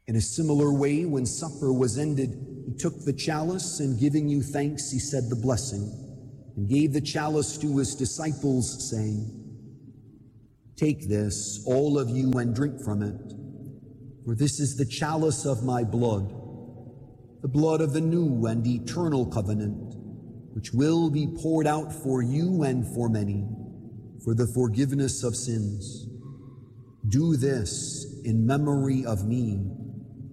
In a similar way, when supper was ended, he took the chalice, and giving you thanks, he said the blessing, and gave the chalice to his disciples, saying, "Take this, all of you, and drink from it, for this is the chalice of my blood, the blood of the new and eternal covenant, which will be poured out for you and for many, for the forgiveness of sins. Do this in memory of me."